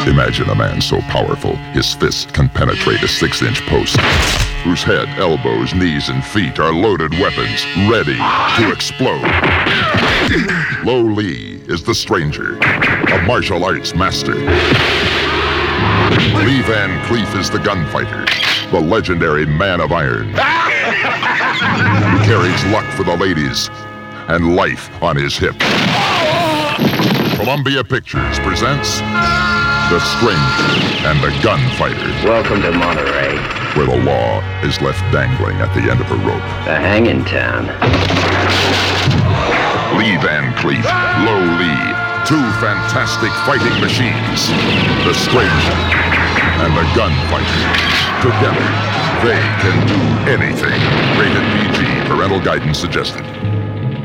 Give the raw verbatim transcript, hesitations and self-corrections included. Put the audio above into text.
Imagine a man so powerful, his fists can penetrate a six-inch post, whose head, elbows, knees, and feet are loaded weapons, ready to explode. Lo Lee is the stranger, a martial arts master. Lee Van Cleef is the gunfighter, the legendary Man of Iron. He carries luck for the ladies and life on his hip. Columbia Pictures presents The Stranger and the Gunfighter. Welcome to Monterey, where the law is left dangling at the end of a rope. the hanging town. Lee Van Cleef, Lo Lee, two fantastic fighting machines. The Stranger and the Gunfighter. Together, they can do anything. Rated P G. Parental guidance suggested.